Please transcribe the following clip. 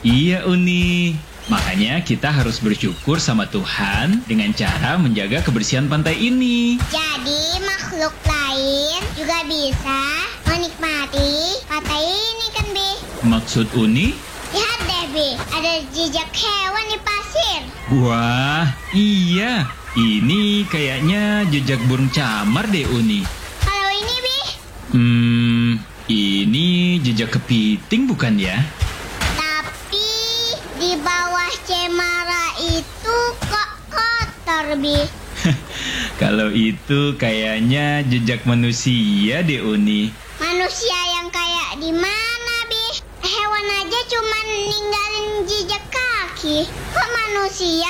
Iya, Uni. Makanya kita harus bersyukur sama Tuhan dengan cara menjaga kebersihan pantai ini. Jadi makhluk lain juga bisa menikmati pantai ini kan, Bi? Maksud Uni? Lihat deh, Bi, ada jejak hewan di pasir. Wah, iya. Ini kayaknya jejak burung camar deh, Uni. Kalau ini, Bi? Ini jejak kepiting bukan ya? Tapi di bawah cemara itu kok kotor, Bi? Kalau itu kayaknya jejak manusia deh, Uni. Manusia yang kayak di mana, Bi? Hewan aja cuma ninggalin jejak kaki. Kok manusia